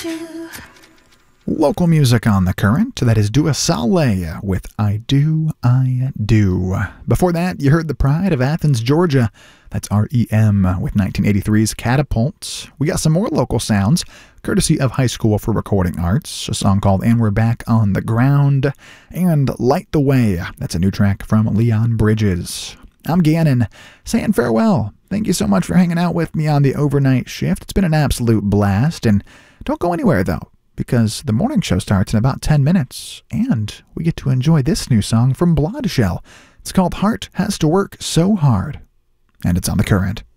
Local music on the current, that is Dua Saleh with I Do, I Do. Before that, you heard The Pride of Athens, Georgia. That's REM with 1983's Catapult. We got some more local sounds, courtesy of High School for Recording Arts, a song called And We're Back on the Ground, and Light the Way. That's a new track from Leon Bridges. I'm Gannon, saying farewell. Thank you so much for hanging out with me on the overnight shift. It's been an absolute blast, and don't go anywhere, though, because the morning show starts in about 10 minutes, and we get to enjoy this new song from Bloodshell. It's called Heart Has to Work So Hard, and it's on the current.